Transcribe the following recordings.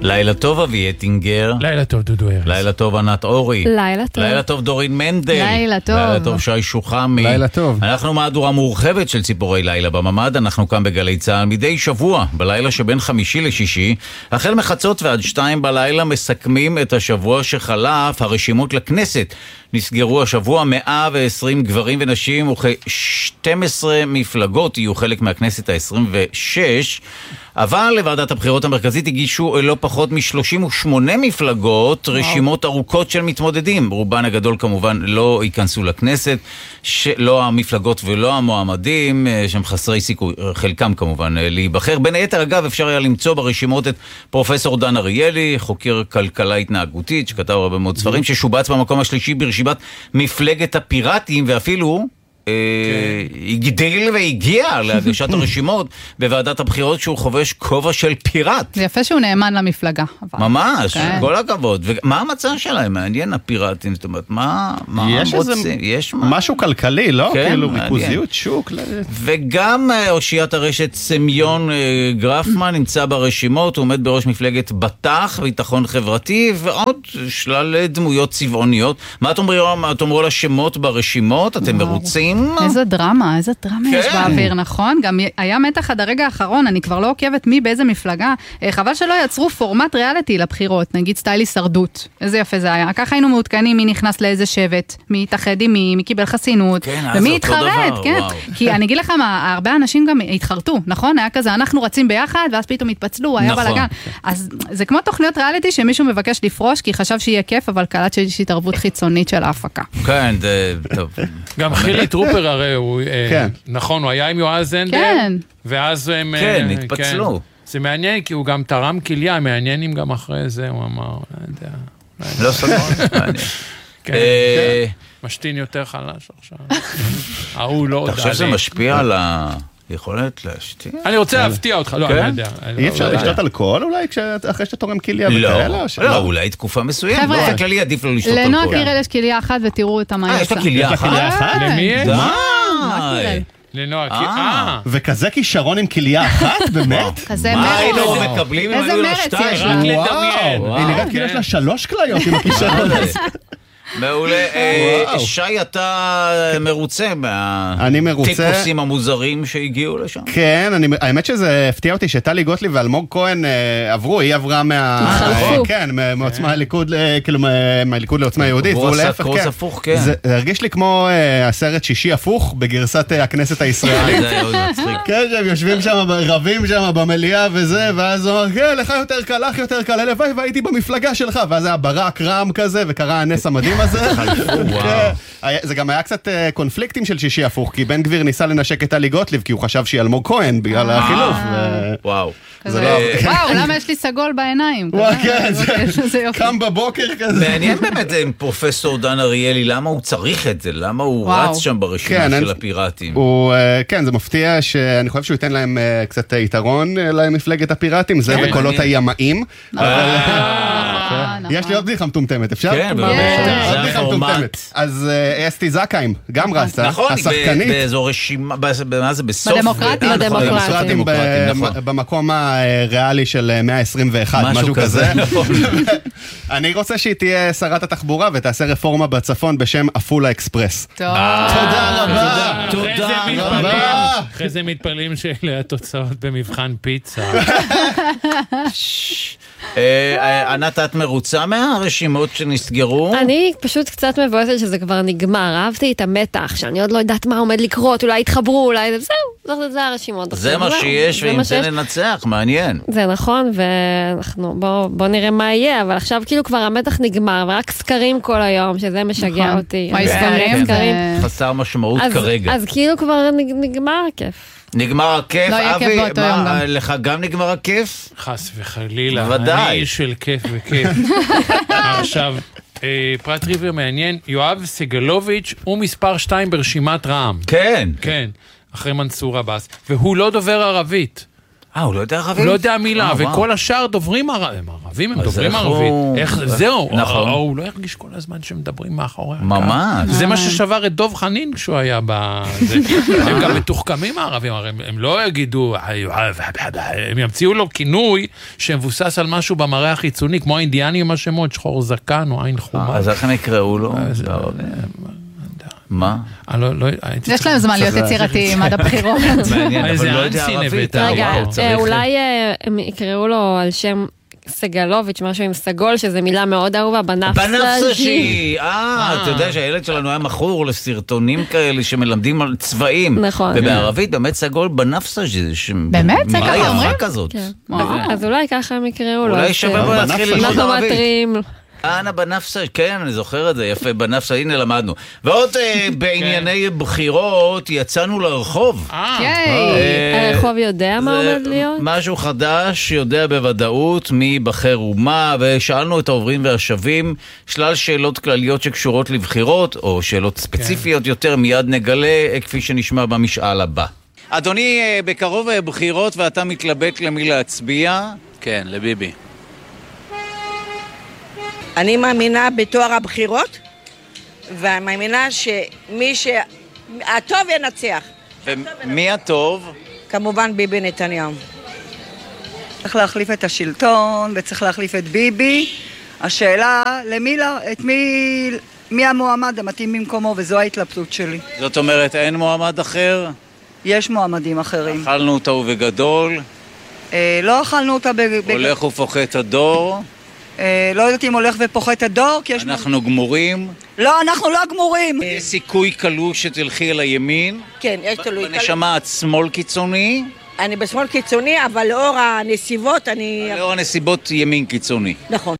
לילה טוב אבי אטינגר. לילה טוב דודו ארז. לילה טוב ענת אורי. לילה טוב. לילה טוב דורין מנדל. לילה טוב. לילה טוב שי שוחמי. לילה טוב. אנחנו מהדורה מורחבת של ציפורי לילה בממד. אנחנו כאן בגלי צהל מדי שבוע, בלילה שבין חמישי לשישי, החל מחצות ועד 2 בלילה מסכמים את השבוע שחלף. הרשימות לכנסת נסגרו השבוע. 120 גברים ונשים וכ-12 מפלגות יהיו חלק מהכנסת ה-26, אבל לוועדת הבחירות המרכזית הגישו לא פחות מ-38 מפלגות רשימות ארוכות של מתמודדים. רובן הגדול כמובן לא ייכנסו לכנסת, לא המפלגות ולא המועמדים, שהם חסרי סיכוי, חלקם כמובן להיבחר. בין היתר אגב אפשר היה למצוא ברשימות את פרופסור דן אריאלי, חוקר כלכלה התנהגותית שכתב הרבה מאוד ספרים, ששובץ במקום השלישי ברשימת מפלגת הפיראטים, ואפילו הגדיל והגיע להגשת הרשימות בוועדת הבחירות שהוא חובש כובע של פיראט. זה יפה שהוא נאמן למפלגה. ממש, כל הכבוד. ומה המצע שלהם? מעניין הפיראטים, זאת אומרת, מה רוצים? יש משהו כלכלי, לא? כאילו ריכוזיות שוק. וגם אושיית הרשת סמיון גרפמן נמצא ברשימות, הוא עומד בראש מפלגת בטח, ביטחון חברתי, ועוד שלל דמויות צבעוניות. מה אתם אומרים לשמות ברשימות? אתם מרוצים? איזה דרמה יש באוויר, נכון? גם היה מתח עד הרגע האחרון, אני כבר לא עוקבת מי באיזה מפלגה. חבל שלא יצרו פורמט ריאליטי לבחירות, נגיד סטייל הישרדות. איזה יפה זה היה. ככה היינו מעודכנים מי נכנס לאיזה שבט, מי התאחד עם מי קיבל חסינות, ומי התחרט, כן. כי אני אגיד לך מה, הרבה אנשים גם התחרטו, נכון? היה כזה, אנחנו רצים ביחד, ואז פתאום התפצלו, היה בלגן. אז זה כמו תוכניות ריאליטי שמישהו מבקש לפרוש, כי חשב שיהיה כיף, אבל קלט שיש התערבות חיצונית של ההפקה. כן, זה טוב. גם חילי טרופר הרי הוא, נכון, הוא היה עם יועז הנדל, ואז הם... כן, התפצלו. זה מעניין, כי הוא גם תרם כליה, מעניין אם גם אחרי זה, הוא אמר, לא סגור, מעניין. כן, משתין יותר חלש עכשיו. הוא לא... אתה חושב שזה משפיע על היכולת להשתין? אני רוצה להפתיע אותך, לא, אני יודע. אי אפשר לשתות אלכוהול אולי, אחרי שאתה תורם כליה וכאלה? לא, אולי תקופה מסוימת. באופן כללי עדיף לו לשתות אלכוהול. לנועה קירל יש כליה אחת ותראו את מה יש לה כליה אחת? למי יש? די. לנועה קירל. וכזה כישרון עם כליה אחת, באמת? כזה מה מרץ. היינו מקבלים אם היו לה 2? רק לדמיין. היא נראית כאילו יש לה 3 כליות עם הכישרון הזה. מעולה. שי, אתה מרוצה מהטיפוסים המוזרים שהגיעו לשם? כן, האמת שזה הפתיע אותי שטלי גוטליב ואלמוג כהן עברו, היא עברה מעוצמה הליכוד, כאילו מהליכוד לעוצמה יהודית, והוא להפך, כן. זה הרגיש לי כמו הסרט שישי הפוך בגרסת הכנסת הישראלית. כן, הם יושבים שם, רבים שם במליאה וזה, ואז הוא אומר, כן, לך יותר קל, לך יותר קל, הלוואי והייתי במפלגה שלך, ואז היה ברק רם כזה, וקרה הנס המדהים הזה. זה גם היה קצת קונפליקטים של שישי הפוך, כי בן גביר ניסה לנשק את טלי גוטליב, כי הוא חשב שהיא אלמוג כהן בגלל החילוף. וואו. וואו, למה יש לי סגול בעיניים? כן, זה קם בבוקר כזה. מעניין באמת עם פרופסור דן אריאלי, למה הוא צריך את זה? למה הוא רץ שם ברשימה של הפיראטים? כן, זה מפתיע שאני חושב שהוא ייתן להם קצת יתרון למפלגת הפיראטים, זה בקולות הימאים. יש לי עוד בדיחה מטומטמת, אפשר? כן, עוד בדיחה מטומטמת. אז אסתי זקיים, גם רצתה, השחקנית. באזור רשימה, מה זה? בסוף? בדמוקרטים. במקום הריאלי של 121, משהו כזה. אני רוצה שהיא תהיה שרת התחבורה ותעשה רפורמה בצפון בשם אפולה אקספרס. תודה רבה. תודה רבה. אחרי זה מתפלאים שאלה התוצאות במבחן פיצה. ענת, את מרוצה מהרשימות שנסגרו? אני פשוט קצת מבואסת שזה כבר נגמר. אהבתי את המתח, שאני עוד לא יודעת מה עומד לקרות, אולי יתחברו, אולי זהו, זה הרשימות. זה מה שיש, ואם זה ננצח, מעניין. זה נכון, ואנחנו, בוא נראה מה יהיה, אבל עכשיו כאילו כבר המתח נגמר, ורק סקרים כל היום, שזה משגע אותי. חסר משמעות כרגע. אז כאילו כבר נגמר הכיף. נגמר הכיף, אבי, לך גם נגמר הכיף? חס וחלילה, ודאי. אני איש של כיף וכיף. עכשיו, פרט טריוויה מעניין, יואב סגלוביץ' הוא מספר 2 ברשימת רע"מ. כן. כן, אחרי מנסור עבאס, והוא לא דובר ערבית. הוא לא יודע ערבית? הוא לא יודע מילה, וכל השאר דוברים ערבית. ערבים, הם דוברים ערבית. איך זהו? הוא לא ירגיש כל הזמן שמדברים מאחורי הקו. ממש. זה מה ששבר את דוב חנין כשהוא היה בזה. הם גם מתוחכמים הערבים, הם לא יגידו, הם ימציאו לו כינוי שמבוסס על משהו במראה החיצוני, כמו האינדיאנים השמות, שחור זקן או עין חומה. אז איך הם יקראו לו? מה? יש להם זמן להיות יצירתיים עד הבחירות. מעניין, אבל לא יודע ערבית. רגע, אולי הם יקראו לו על שם סגלוביץ', משהו עם סגול, שזו מילה מאוד אהובה, בנפסג'י. אתה יודע שהילד שלנו היה מכור לסרטונים כאלה שמלמדים על צבעים. נכון. ובערבית באמת סגול בנפסג'י. באמת? זה ככה אומרים? אז אולי ככה הם יקראו לו. אולי שווה בוא נתחיל ללמוד אנחנו ערבית. מטרים. אנה בנפסג', כן, אני זוכר את זה, יפה, בנפסג', הנה למדנו. ועוד בענייני בחירות, יצאנו לרחוב. הרחוב יודע מה עומד להיות? משהו חדש, יודע בוודאות מי בחר ומה, ושאלנו את העוברים והשבים, שלל שאלות כלליות שקשורות לבחירות, או שאלות ספציפיות יותר, מיד נגלה, כפי שנשמע במשאל הבא. אדוני, בקרוב בחירות ואתה מתלבט למי להצביע? כן, לביבי. אני מאמינה בתואר הבחירות, ומאמינה שהטוב ינצח. ומי הטוב? כמובן ביבי נתניהו. צריך להחליף את השלטון וצריך להחליף את ביבי. השאלה, מי המועמד המתאים במקומו, וזו ההתלבטות שלי. זאת אומרת, אין מועמד אחר? יש מועמדים אחרים. אכלנו אותה ובגדול? לא אכלנו אותה בגדול. הולך ופוחת הדור? לא יודעת אם הולך ופוחת הדור, כי יש... אנחנו גמורים? לא, אנחנו לא גמורים. יש סיכוי קלוש שתלכי אל הימין? כן, יש תלוי. בנשמה את שמאל קיצוני? אני בשמאל קיצוני, אבל לאור הנסיבות אני... לאור הנסיבות ימין קיצוני. נכון.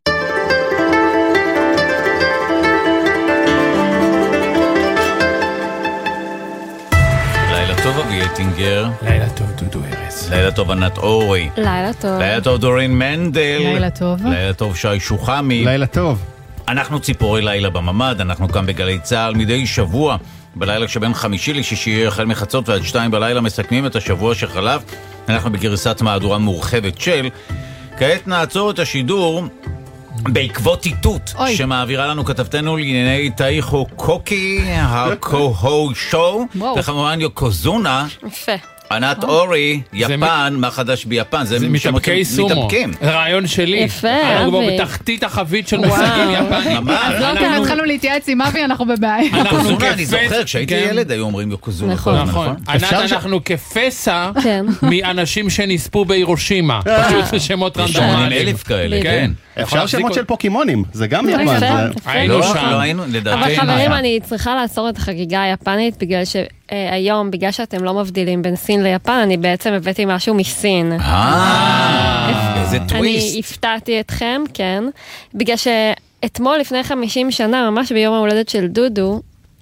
לילה טוב אבי אטינגר. לילה טוב דודו ארז. לילה טוב ענת אורי. לילה טוב. לילה טוב דורין מנדל. לילה טוב. לילה טוב שי שוחמי. לילה טוב. אנחנו ציפורי לילה בממד, אנחנו כאן בגלי צהל מדי שבוע. בלילה שבין חמישי לשישי, החל מחצות ועד 2 בלילה, מסכמים את השבוע שחלף. אנחנו בגרסת מהדורה מורחבת של. כעת נעצור את השידור בעקבות איתות שמעבירה לנו כתבתנו לענייני טייחו קוקי, הקו-הו שואו, וכמובן יוקוזונה. יפה. ענת אורי, יפן, מה חדש ביפן? זה מתאבקי סומו. רעיון שלי. יפה, אנחנו כבר אבי. בתחתית החבית של מושגים יפנים. ממש. התחלנו להתייעץ עם אבי, אנחנו בבעיה. יוקוזונה, אני זוכר, כשהייתי ילד היו אומרים יוקוזונה. נכון. ענת, אנחנו כפסע מאנשים שנספו בהירושימה. פשוט שמות רנדומליים. 80,000 כאלה, כן. אפשר שמות של פוקימונים, זה גם יפן. היינו שם. אבל חברים, אני צריכה לעצור את החגיגה היפנית, בגלל שהיום, בגלל שאתם לא מבדילים בין סין ליפן, אני בעצם הבאתי משהו מסין. איזה טוויסט. אני הפתעתי אתכם, כן. בגלל שאתמול, לפני 50 שנה, ממש ביום ההולדת של דודו,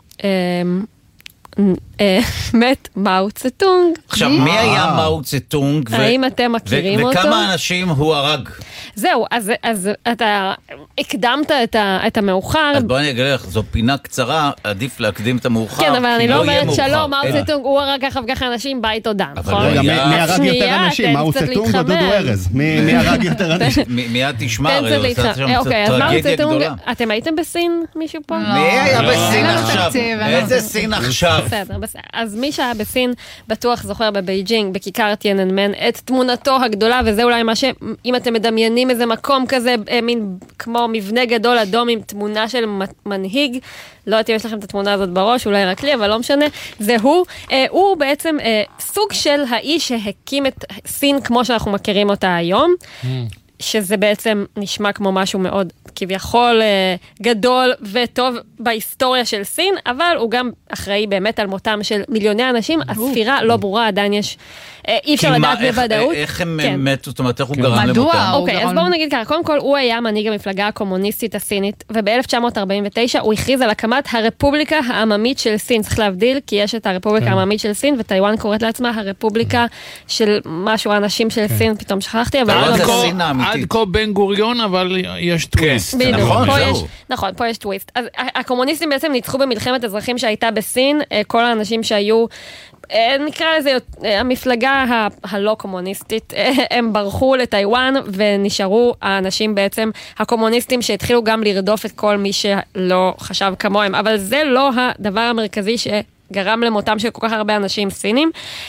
מת מאו צטונג. עכשיו, מי היה מאו צטונג? האם אתם מכירים אותו? וכמה אנשים הוא הרג? זהו, אז אתה הקדמת את המאוחר. אז בואי אני אגיד לך, זו פינה קצרה, עדיף להקדים את המאוחר. כן, אבל אני לא אומרת שלום, מאו צטונג, הוא הרג ככה אנשים, ביי תודה. רגע, מי הרג יותר אנשים? מאו צטונג או דודו ארז? מי הרג יותר אנשים? מיד תשמע, אוקיי, אז מאו צטונג, אתם הייתם בסין, מישהו פה? מי היה בסין עכשיו? איזה סין עכשיו? בסדר. אז מי שהיה בסין בטוח זוכר בבייג'ינג, בכיכר טיאננמן, את תמונתו הגדולה, וזה אולי מה שאם אתם מדמיינים איזה מקום כזה, מין כמו מבנה גדול אדום עם תמונה של מנהיג, לא יודעת אם יש לכם את התמונה הזאת בראש, אולי רק לי, אבל לא משנה, זה הוא בעצם סוג של האיש שהקים את סין כמו שאנחנו מכירים אותה היום, שזה בעצם נשמע כמו משהו מאוד כביכול גדול וטוב בהיסטוריה של סין, אבל הוא גם אחראי באמת על מותם של מיליוני אנשים, הספירה לא ברורה, עדיין יש, אי אפשר לדעת בוודאות. איך הם מתו, זאת אומרת, איך הוא גרם למותם? אוקיי, אז בואו נגיד ככה, קודם כל הוא היה מנהיג המפלגה הקומוניסטית הסינית, וב-1949 הוא הכריז על הקמת הרפובליקה העממית של סין, צריך להבדיל, כי יש את הרפובליקה העממית של סין, וטיואן קוראת לעצמה הרפובליקה של משהו, האנשים של סין, פתאום שכחתי, אבל עד כה בן גוריון, אבל יש טוויסט. נכון, פה יש טוויסט. אז הקומוניסטים בעצם ניצחו במלחמת אזרחים שהייתה בסין, כל האנשים שהיו נקרא לזה, המפלגה הלא קומוניסטית, הם ברחו לטיואן ונשארו האנשים בעצם הקומוניסטים שהתחילו גם לרדוף את כל מי שלא חשב כמוהם, אבל זה לא הדבר המרכזי שגרם למותם של כל כך הרבה אנשים סינים.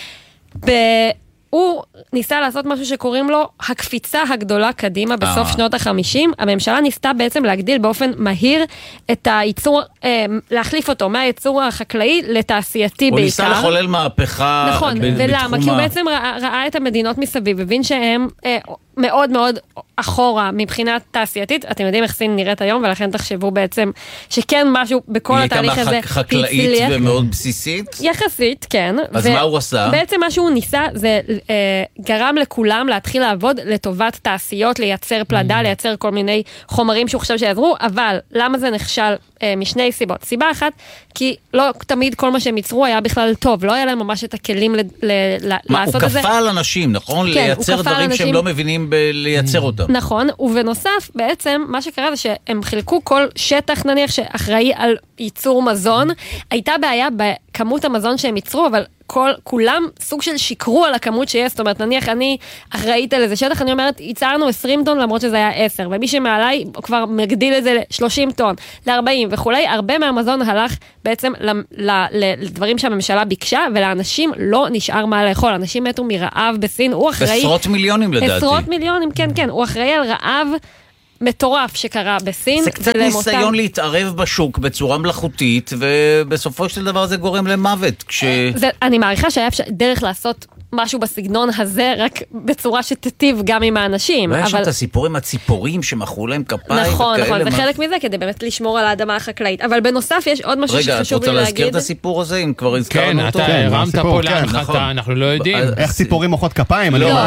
הוא ניסה לעשות משהו שקוראים לו הקפיצה הגדולה קדימה בסוף שנות ה-50. הממשלה ניסתה בעצם להגדיל באופן מהיר את הייצור, להחליף אותו מהייצור החקלאי לתעשייתי בעיקר. הוא ניסה לחולל מהפכה. נכון, ולמה? כי הוא בעצם ראה את המדינות מסביב, הבין שהם מאוד מאוד אחורה מבחינת תעשייתית. אתם יודעים איך סין נראית היום, ולכן תחשבו בעצם שכן משהו בכל התהליך הזה. היא הייתה חקלאית ומאוד בסיסית? יחסית, כן. אז מה הוא עשה? בעצם מה שהוא ניסה זה גרם לכולם להתחיל לעבוד לטובת תעשיות, לייצר פלדה, לייצר כל מיני חומרים שהוא חושב שיעזרו, אבל למה זה נכשל? משני סיבות. סיבה אחת, כי לא תמיד כל מה שהם ייצרו היה בכלל טוב, לא היה להם ממש את הכלים לעשות את זה. הוא כפה על אנשים, נכון? לייצר דברים שהם לא מבינים לייצר אותם. נכון, ובנוסף, בעצם, מה שקרה זה שהם חילקו כל שטח, נניח, שאחראי על ייצור מזון. הייתה בעיה בכמות המזון שהם ייצרו, אבל כולם סוג של שיקרו על הכמות שיש, זאת אומרת, נניח אני אחראית על איזה שטח, אני אומרת, ייצרנו 20 טון למרות שזה היה 10, ומי שמעליי כבר מגדיל את זה ל-30 טון, ל-40 וכולי, הרבה מהמזון הלך בעצם לדברים שהממשלה ביקשה, ולאנשים לא נשאר מה לאכול, אנשים מתו מרעב בסין, הוא אחראי... עשרות מיליונים לדעתי. עשרות מיליונים, כן, כן, הוא אחראי על רעב מטורף שקרה בסין. זה קצת ניסיון להתערב בשוק בצורה מלאכותית, ובסופו של דבר זה גורם למוות. אני מעריכה שהיה דרך לעשות משהו בסגנון הזה, רק בצורה שתטיב גם עם האנשים. לא היה שם את הסיפור עם הציפורים שמחאו להם כפיים. נכון, נכון, זה חלק מזה, כדי באמת לשמור על האדמה החקלאית. אבל בנוסף יש עוד משהו שחשוב לי להגיד. רגע, את רוצה להזכיר את הסיפור הזה, אם כבר הזכרנו אותו? כן, אתה הרמת פה להנחתה, אנחנו לא יודעים. איך ציפורים מוחאות כפיים? לא,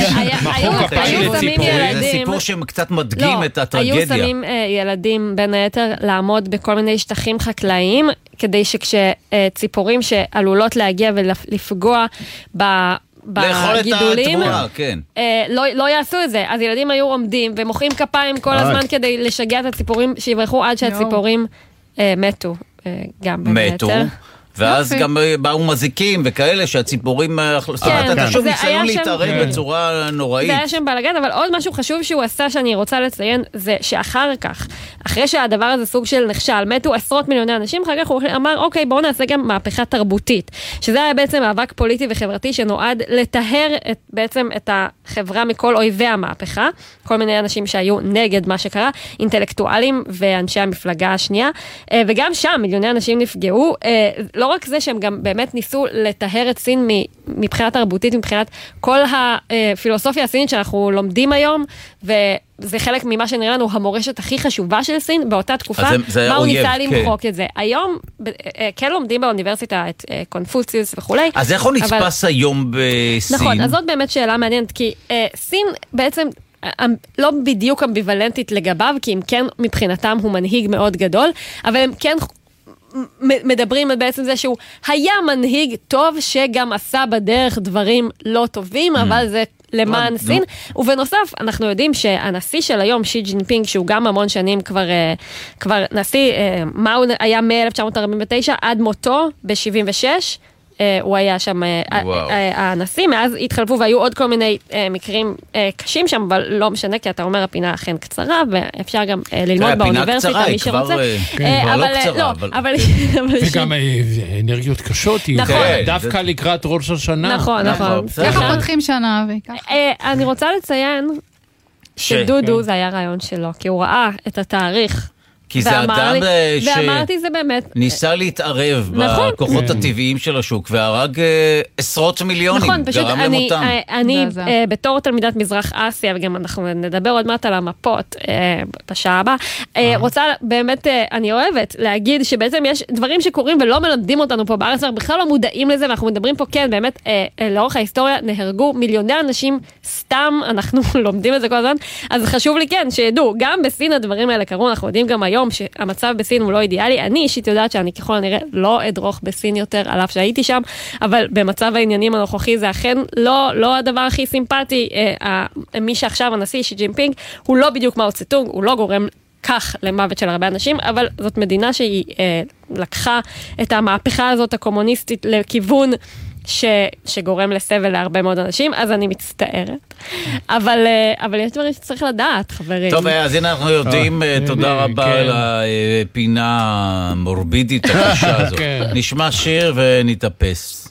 זה סיפור שקצת מדגים את הטרגדיה. היו שמים ילדים בין היתר לעמוד בכל מיני שטחים חקלאיים, כדי שכשציפורים שעלולות להגיע ולפגוע בגידולים, לא יעשו את זה. אז ילדים היו עומדים ומוחאים כפיים כל הזמן כדי לשגע את הציפורים שיברחו עד שהציפורים מתו. גם בין היתר. ואז גם באו מזיקים וכאלה שהציפורים... אתה שוב ניסיון להתערב בצורה נוראית. זה היה שם בלגן, אבל עוד משהו חשוב שהוא עשה שאני רוצה לציין, זה שאחר כך, אחרי שהדבר הזה סוג של נכשל, מתו עשרות מיליוני אנשים, אחר כך הוא אמר, אוקיי, בואו נעשה גם מהפכה תרבותית. שזה היה בעצם מאבק פוליטי וחברתי שנועד לטהר בעצם את החברה מכל אויבי המהפכה, כל מיני אנשים שהיו נגד מה שקרה, אינטלקטואלים ואנשי המפלגה השנייה, וגם שם מיליוני אנשים נפגעו, לא רק זה שהם גם באמת ניסו לטהר את סין מבחינת תרבותית, מבחינת כל הפילוסופיה הסינית שאנחנו לומדים היום, וזה חלק ממה שנראה לנו המורשת הכי חשובה של סין, באותה תקופה, מה הוא ניסה למחוק את זה. היום, כן לומדים באוניברסיטה את קונפוציוס וכולי. אז איך הוא נתפס היום בסין? נכון, אז זאת באמת שאלה מעניינת, כי סין בעצם... לא בדיוק אמביוולנטית לגביו, כי אם כן מבחינתם הוא מנהיג מאוד גדול, אבל הם כן מדברים בעצם זה שהוא היה מנהיג טוב שגם עשה בדרך דברים לא טובים, אבל זה למען סין. ובנוסף, אנחנו יודעים שהנשיא של היום, שי ג'ינפינג, שהוא גם המון שנים כבר נשיא, מה הוא היה מ-1949 עד מותו ב-76, הוא היה שם הנשיא, מאז התחלפו והיו עוד כל מיני מקרים קשים שם, אבל לא משנה, כי אתה אומר הפינה אכן קצרה, ואפשר גם ללמוד באוניברסיטה, מי שרוצה. כבר לא קצרה, אבל... וגם אנרגיות קשות, דווקא לקראת ראש השנה. נכון, נכון. ככה פותחים שנה וככה. אני רוצה לציין שדודו זה היה רעיון שלו, כי הוא ראה את התאריך, כי זה אדם ואמרתי זה באמת ניסה להתערב בכוחות הטבעיים של השוק והרג עשרות מיליונים, גרם למותם. אני בתור תלמידת מזרח אסיה, וגם אנחנו נדבר עוד מעט על המפות בשעה הבאה, רוצה באמת, אני אוהבת להגיד שבעצם יש דברים שקורים ולא מלמדים אותנו פה בארץ, אנחנו בכלל לא מודעים לזה, ואנחנו מדברים פה כן, באמת לאורך ההיסטוריה נהרגו מיליוני אנשים סתם, אנחנו לומדים את זה כל הזמן, אז חשוב לי כן, שידעו, גם בסין הדברים האלה קרו, אנחנו יודעים גם היום שהמצב בסין הוא לא אידיאלי. אני אישית יודעת שאני ככל הנראה לא אדרוך בסין יותר, על אף שהייתי שם, אבל במצב העניינים הנוכחי זה אכן לא הדבר הכי סימפטי. מי שעכשיו הנשיא שי ג'ינפינג, הוא לא בדיוק מאו צטונג, הוא לא גורם כך למוות של הרבה אנשים, אבל זאת מדינה שהיא לקחה את המהפכה הזאת הקומוניסטית לכיוון שגורם לסבל להרבה מאוד אנשים, אז אני מצטערת. אבל יש דברים שצריך לדעת, חברים. טוב, אז הנה אנחנו יודעים, תודה רבה על הפינה המורבידית הקשה הזאת. נשמע שיר ונתאפס.